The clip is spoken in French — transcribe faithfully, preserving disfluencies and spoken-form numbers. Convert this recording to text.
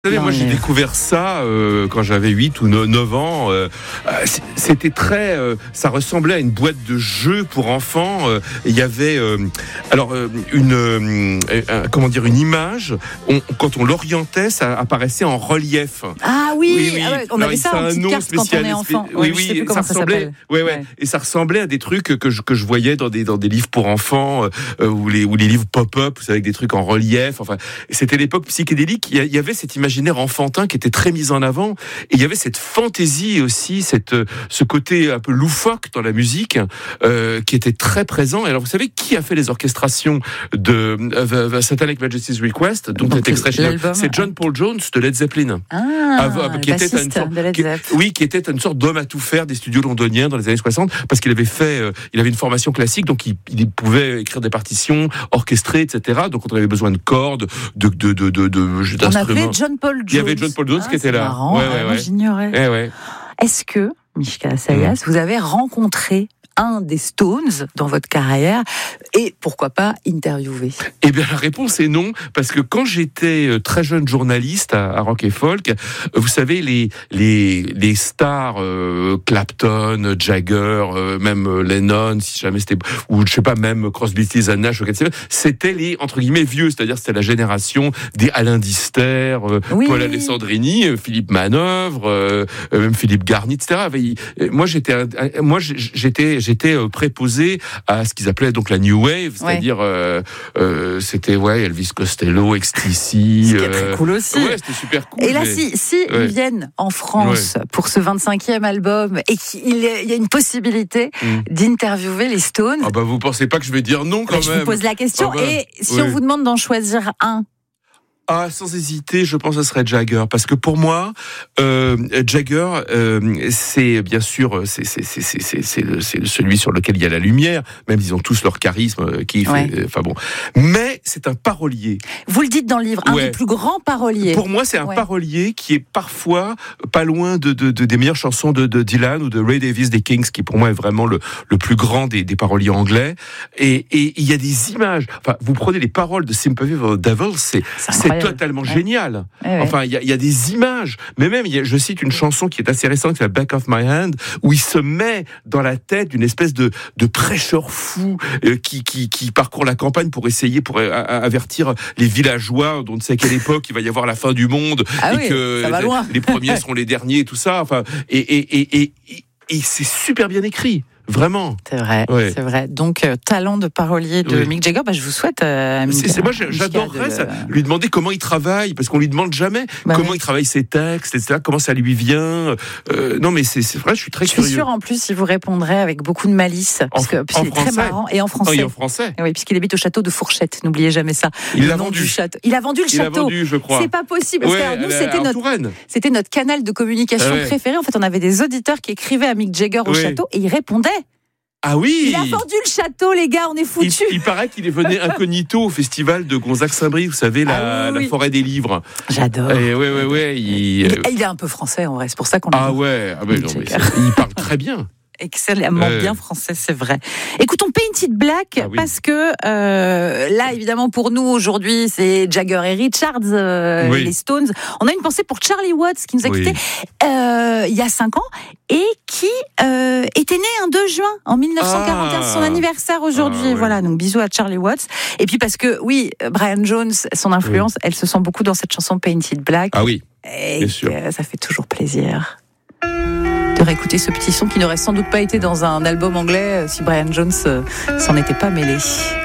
Vous savez, moi j'ai découvert ça euh, quand j'avais huit ou neuf ans. Euh, c'était très, euh, ça ressemblait à une boîte de jeux pour enfants. Euh, il y avait, euh, alors euh, une, euh, comment dire, une image. On, quand on l'orientait, ça apparaissait en relief. Ah oui, oui, oui. Ah ouais, on alors, avait ça en petite carte quand on est enfant. Oui, ouais, oui, je sais plus comment ça, ça ressemblait. s'appelle. Ouais, ouais, ouais. Et ça ressemblait à des trucs que je que je voyais dans des dans des livres pour enfants euh, ou les ou les livres pop-up, vous savez, avec des trucs en relief. Enfin, c'était l'époque psychédélique. Il y avait cet imaginaire enfantin qui était très mise en avant, et il y avait cette fantaisie aussi, cette, ce côté un peu loufoque dans la musique euh, qui était très présent. Et alors vous savez qui a fait les orchestrations de uh, The Satanic Majesty's Request, dont cet extrait, c'est John Paul Jones de Led Zeppelin, ah, ah, qui était une sorte, de Led qui, Zepp. oui, qui était une sorte d'homme à tout faire des studios londoniens dans les années soixante, parce qu'il avait fait, euh, il avait une formation classique, donc il, il pouvait écrire des partitions, orchestrer, et cetera. Donc on avait besoin de cordes, de de de de, de d'instruments. On avait John Paul Jones. Il y avait John Paul Jones ah, qui était là. Marrant, ouais, ouais, moi ouais. j'ignorais. Eh ouais. Est-ce que, Mishka Assayas, mmh. vous avez rencontré un des Stones dans votre carrière et pourquoi pas interviewé? Eh bien la réponse est non, parce que quand j'étais très jeune journaliste à, à Rock et Folk, vous savez les les les stars euh, Clapton, Jagger, euh, même Lennon, si jamais c'était, ou je sais pas, même Crosby, Stills and Nash, c'était les entre guillemets vieux, c'est-à-dire c'était la génération des Alain Dister, euh, oui. Paul Alessandrini, euh, Philippe Manœuvre, euh, même Philippe Garny, et cetera. Moi j'étais moi j'étais j'étais préposé à ce qu'ils appelaient donc la New Wave, c'est-à-dire ouais. euh, euh, c'était ouais Elvis Costello, X T C. C'était euh, très cool aussi. Ouais, c'était super cool. Et là, mais... si, si ouais. ils viennent en France ouais. pour ce vingt-cinquième album et qu'il y a une possibilité mm. d'interviewer les Stones. Ah bah vous pensez pas que je vais dire non quand mais même? Je vous pose la question. Ah bah, et si ouais. on vous demande d'en choisir un? Ah, sans hésiter, je pense que ce serait Jagger, parce que pour moi, euh, Jagger, euh, c'est bien sûr, c'est c'est c'est c'est c'est c'est, c'est celui sur lequel il y a la lumière. Même ils ont tous leur charisme, qui fait, ouais. enfin bon. Mais c'est un parolier. Vous le dites dans le livre, un ouais. des plus grands paroliers. Pour moi, c'est un ouais. parolier qui est parfois pas loin de, de, de des meilleures chansons de, de Dylan ou de Ray Davies des Kings, qui pour moi est vraiment le le plus grand des des paroliers anglais. Et et il y a des images. Enfin, vous prenez les paroles de Sympathy for the Devil, c'est c'est totalement ouais. génial. Ouais, ouais. Enfin, il y, y a des images. Mais même, y a, je cite une chanson qui est assez récente, qui est Back of My Hand, où il se met dans la tête d'une espèce de, de prêcheur fou euh, qui, qui, qui parcourt la campagne pour essayer, pour euh, avertir les villageois dont on ne sait à quelle époque il va y avoir la fin du monde ah et oui, que ça va loin. les premiers seront les derniers et tout ça. Enfin, et, et, et, et, et, et c'est super bien écrit. Vraiment. C'est vrai, ouais. c'est vrai. Donc, euh, talent de parolier de oui. Mick Jagger, bah, je vous souhaite... Euh, c'est, c'est, moi, j'adorerais de... ça, lui demander comment il travaille, parce qu'on lui demande jamais bah comment oui. il travaille ses textes, et cetera, comment ça lui vient. Euh, non, mais c'est, c'est vrai, je suis très je curieux. Je suis sûre, en plus, il vous répondrait avec beaucoup de malice, parce que, parce en qu'il est très marrant, et en français. Oh, et en français. Et oui, puisqu'il habite au château de Fourchette, n'oubliez jamais ça. Il l'a vendu. Du château. Il a vendu le il château. Il a vendu, je crois. C'est pas possible, parce ouais, que nous, c'était notre, c'était notre canal de communication ah ouais. préféré. En fait, on avait des auditeurs qui écrivaient à Mick Jagger au ouais. château, et il répondait. Ah oui! Il a vendu le château, les gars, on est foutus. Il, il paraît qu'il est venu incognito au festival de Gonzague-Saint-Brie, vous savez, la, ah oui, oui. la forêt des livres. J'adore. Et ouais, ouais, ouais. Il, il, il est un peu français, en vrai, c'est pour ça qu'on l'a Ah ouais, ah ouais non, mais il parle très bien. Excellemment euh... bien français, c'est vrai. Écoutons Painted Black, ah oui. parce que euh, là, évidemment, pour nous, aujourd'hui, c'est Jagger et Richards, euh, oui. les Stones. On a une pensée pour Charlie Watts, qui nous a oui. quittés euh, il y a cinq ans, et qui euh, était né un deux juin, en dix-neuf cent quarante et un, ah. son anniversaire aujourd'hui. Ah, ouais. Voilà, donc bisous à Charlie Watts. Et puis parce que, oui, Brian Jones, son influence, oui. elle se sent beaucoup dans cette chanson Painted Black. Ah oui, et bien sûr. Ça fait toujours plaisir de réécouter ce petit son qui n'aurait sans doute pas été dans un album anglais si Brian Jones s'en était pas mêlé.